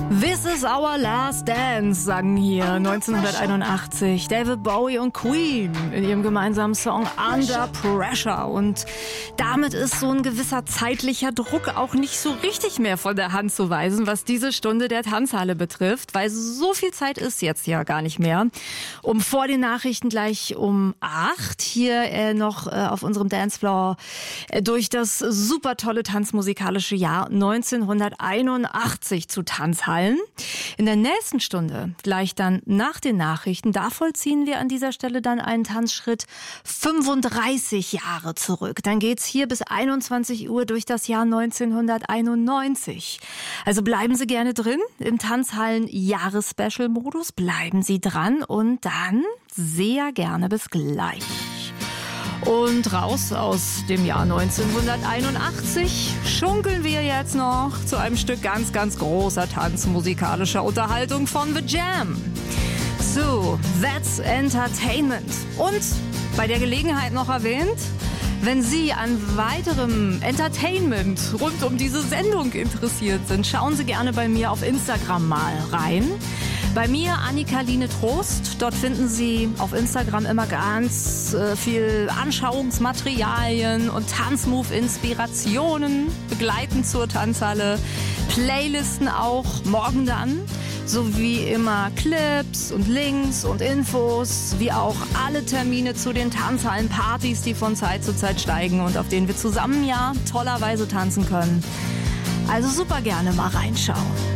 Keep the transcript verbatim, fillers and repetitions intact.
This is our last dance, sagen hier neunzehnhunderteinundachtzig David Bowie und Queen in ihrem gemeinsamen Song Under Pressure. Und damit ist so ein gewisser zeitlicher Druck auch nicht so richtig mehr von der Hand zu weisen, was diese Stunde der Tanzhalle betrifft, weil so viel Zeit ist jetzt ja gar nicht mehr. Um vor den Nachrichten gleich um acht hier äh, noch äh, auf unserem Dancefloor äh, durch das super tolle tanzmusikalische Jahr neunzehnhunderteinundachtzig zu Tanzhallen. In der nächsten Stunde, gleich dann nach den Nachrichten, da vollziehen wir an dieser Stelle dann einen Tanzschritt fünfunddreißig Jahre zurück. Dann geht's hier bis einundzwanzig Uhr durch das Jahr neunzehnhunderteinundneunzig. Also bleiben Sie gerne drin im Tanzhallen-Jahres-Special-Modus. Bleiben Sie dran und dann sehr gerne bis gleich. Und raus aus dem Jahr neunzehnhunderteinundachtzig schunkeln wir jetzt noch zu einem Stück ganz, ganz großer tanzmusikalischer Unterhaltung von The Jam. So, That's Entertainment. Und bei der Gelegenheit noch erwähnt, wenn Sie an weiterem Entertainment rund um diese Sendung interessiert sind, schauen Sie gerne bei mir auf Instagram mal rein. Bei mir Annika-Line Trost. Dort finden Sie auf Instagram immer ganz äh, viel Anschauungsmaterialien und Tanzmove-Inspirationen begleitend zur Tanzhalle. Playlisten auch, morgen dann. Sowie immer Clips und Links und Infos, wie auch alle Termine zu den Tanzhallen-Partys, die von Zeit zu Zeit steigen und auf denen wir zusammen ja tollerweise tanzen können. Also super gerne mal reinschauen.